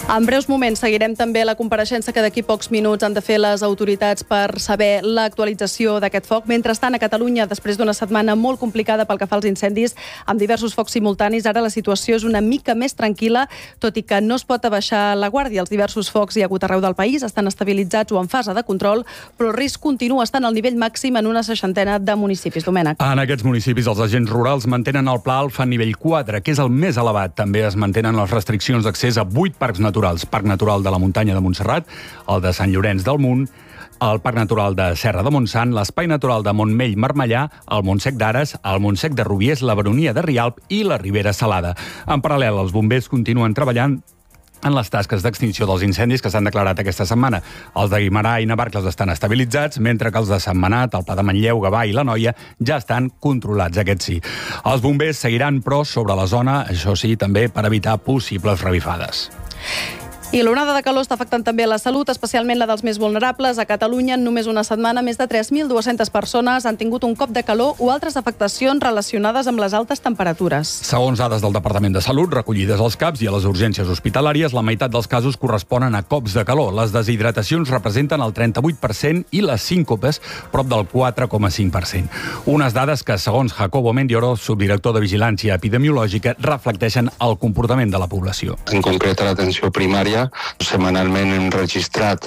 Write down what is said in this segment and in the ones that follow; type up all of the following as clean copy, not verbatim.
En breus moments seguirem també la compareixença que d'aquí pocs minuts han de fer les autoritats per saber l'actualització d'aquest foc. Mentrestant, a Catalunya, després d'una setmana molt complicada pel que fa als incendis, amb diversos focs simultanis, ara la situació és una mica més tranquil·la, tot i que no es pot abaixar la guàrdia. Els diversos focs hi ha hagut arreu del país, estan estabilitzats o en fase de control, però el risc continua estant al nivell màxim en una 60ena de municipis. Domènec. En aquests municipis, els agents rurals mantenen el pla alfa nivell 4, que és el més elevat. També es mantenen les restriccions d'accés a 8 parcs naturals. Parc Natural de la Muntanya de Montserrat, el de Sant Llorenç del Munt, el Parc Natural de Serra de Montsant, l'Espai Natural de Montmell-Marmellà, el Montsec d'Ares, el Montsec de Rubiers, la Baronia de Rialp i la Ribera Salada. En paral·lel, els bombers continuen treballant en les tasques d'extinció dels incendis que s'han declarat aquesta setmana. Els de Guimerà i Navarcles estan estabilitzats, mentre que els de Sentmenat, el Pla de Manlleu, Gavà i la Noia ja estan controlats, aquests sí. Els bombers seguiran, però, sobre la zona, això sí, també per evitar possibles revifades. I l'onada de calor està afectant també la salut, especialment la dels més vulnerables. A Catalunya, en només una setmana, més de 3.200 persones han tingut un cop de calor o altres afectacions relacionades amb les altes temperatures. Segons dades del Departament de Salut, recollides als CAPs i a les urgències hospitalàries, la meitat dels casos corresponen a cops de calor. Les deshidratacions representen el 38% i les síncopes, prop del 4,5%. Unes dades que, segons Jacobo Mendioro, subdirector de Vigilància Epidemiològica, reflecteixen el comportament de la població. En concret, a l'atenció primària, setmanalment hem registrat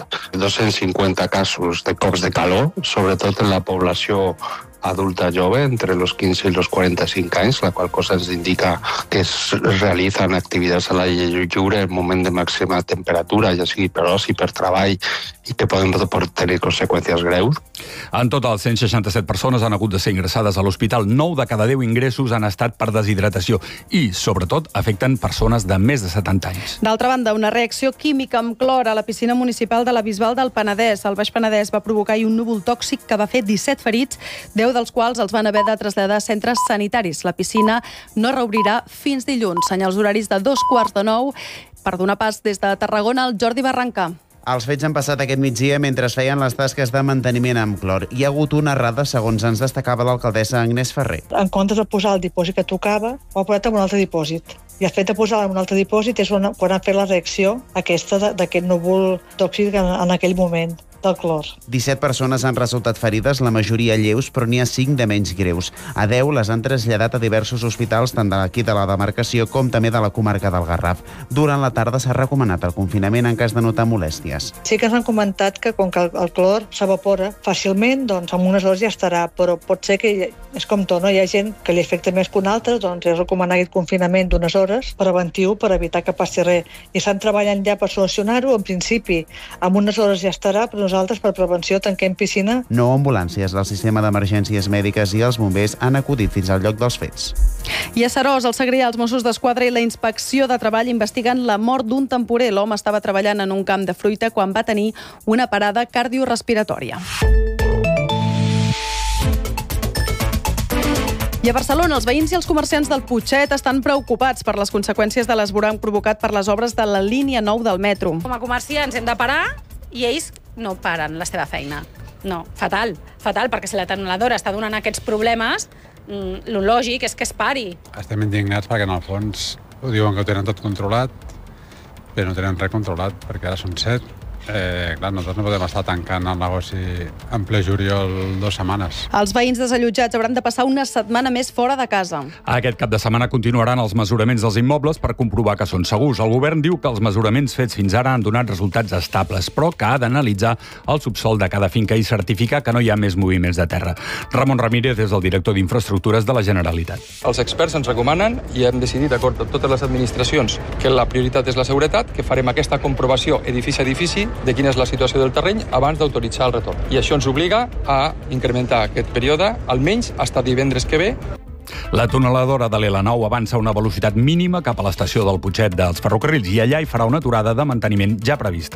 250 casos de cops de calor, sobretot en la població adulta jove, entre los 15 y los 45 anys, la qual cosa ens indica que es realitzen activitats a l'aire lliure en moment de màxima temperatura, ja sigui per oci, per treball, i que poden tenir conseqüències greus. En total, 167 persones han hagut de ser ingressades a l'hospital. 9 de cada 10 ingressos han estat per deshidratació i, sobretot, afecten persones de més de 70 anys. D'altra banda, una reacció química amb clor a la piscina municipal de la Bisbal del Penedès. El Baix Penedès va provocar un núvol tòxic que va fer 17 ferits, 10 dels quals els van haver de traslladar a centres sanitaris. La piscina no reobrirà fins dilluns. Senyals horaris de 8:45. Per donar pas des de Tarragona, el Jordi Barranca. Els fets han passat aquest migdia mentre es feien les tasques de manteniment amb clor. Hi ha hagut una errada, segons ens destacava l'alcaldessa Agnès Ferrer. En comptes de posar el dipòsit que tocava, ho ha posat en un altre dipòsit. I el fet de posar en un altre dipòsit és quan han fet la reacció aquesta d'aquest núvol tòxic en aquell moment del clor. 17 persones han resultat ferides, la majoria lleus, però n'hi ha 5 de menys greus. A 10 les han traslladat a diversos hospitals, tant d'aquí de la demarcació com també de la comarca del Garraf. Durant la tarda s'ha recomanat el confinament en cas de notar molèsties. Sí que ens han comentat que com que el clor s'evapora fàcilment, doncs en unes hores ja estarà, però pot ser que és com tot, no? Hi ha gent que li afecta més que un altre, doncs és recomanar aquest confinament d'unes hores preventiu per evitar que passi res. I estan treballant ja per solucionar-ho, en principi, en unes hores ja estarà, però nosaltres, per prevenció, tanquem piscina. 9 ambulàncies del sistema d'emergències mèdiques i els bombers han acudit fins al lloc dels fets. I a Seròs, el Segrià, els Mossos d'Esquadra i la Inspecció de Treball investiguen la mort d'un temporer. L'home estava treballant en un camp de fruita quan va tenir una parada cardiorespiratòria. I a Barcelona, els veïns i els comerciants del Putxet estan preocupats per les conseqüències de l'esvoranc provocat per les obres de la línia 9 del metro. Com a comerciants hem de parar i ells no paren la seva feina. No, fatal, perquè si la tuneladora està donant aquests problemes, lo lògic és que es pari. Estem indignats perquè, en el fons, ho diuen que ho tenen tot controlat, però no tenen res controlat, perquè ara són 7. Clar, nosaltres no podem estar tancant el negoci en ple juliol 2 setmanes. Els veïns desallotjats hauran de passar una setmana més fora de casa. Aquest cap de setmana continuaran els mesuraments dels immobles per comprovar que són segurs. El govern diu que els mesuraments fets fins ara han donat resultats estables, però que ha d'analitzar el subsol de cada finca i certificar que no hi ha més moviments de terra. Ramon Ramírez és el director d'Infraestructures de la Generalitat. Els experts ens recomanen, i hem decidit d'acord amb totes les administracions, que la prioritat és la seguretat, que farem aquesta comprovació edifici a edifici de quina és la situació del terreny abans d'autoritzar el retorn. I això ens obliga a incrementar aquest període almenys fins divendres que ve. La tuneladora de l'L9 avança a una velocitat mínima cap a l'estació del Putxet dels Ferrocarrils i allà hi farà una aturada de manteniment ja prevista.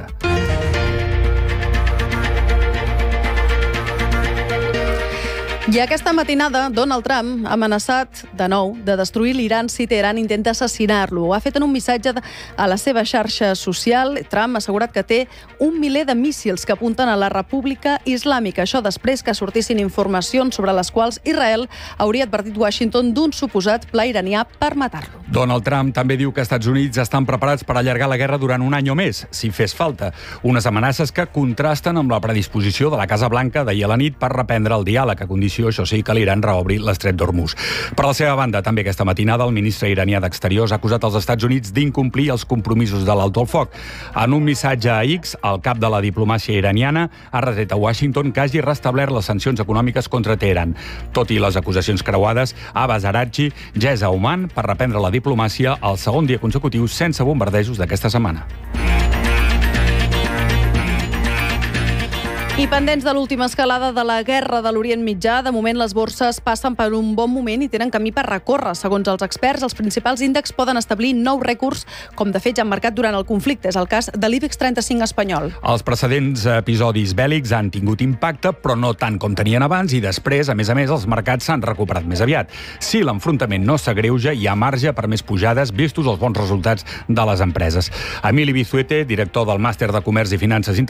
I aquesta matinada, Donald Trump ha amenaçat de nou de destruir l'Iran si Teheran intenta assassinar-lo. Ho ha fet en un missatge a la seva xarxa social. Trump ha assegurat que té 1 miler de míssils que apunten a la República Islàmica. Això després que sortissin informacions sobre les quals Israel hauria advertit Washington d'un suposat pla iranià per matar-lo. Donald Trump també diu que Estats Units estan preparats per allargar la guerra durant un any o més, si fes falta. Unes amenaces que contrasten amb la predisposició de la Casa Blanca d'ahir a la nit per reprendre el diàleg, a condició, això sí, que l'Iran reobri l'estret d'Hormuz. Per la seva banda, també aquesta matinada, el ministre iranià d'Exteriors ha acusat els Estats Units d'incomplir els compromisos de l'alto al foc. En un missatge a X, el cap de la diplomàcia iraniana ha retret a Washington que hagi restablert les sancions econòmiques contra Teheran. Tot i les acusacions creuades, Abbas Araghchi ja és a Oman per reprendre la diplomàcia el segon dia consecutiu sense bombardejos d'aquesta setmana. I pendents de l'última escalada de la guerra de l'Orient Mitjà, de moment les borses passen per un bon moment i tenen camí per recórrer. Segons els experts, els principals índexs poden establir nous rècords, com de fet ja han marcat durant el conflicte. És el cas de l'IBEX 35 espanyol. Els precedents episodis bèl·lics han tingut impacte, però no tant com tenien abans, i després, a més, els mercats s'han recuperat més aviat. Si l'enfrontament no s'agreuja, hi ha marge per més pujades, vistos els bons resultats de les empreses. Emili Bizuete, director del Màster de Comerç i Finances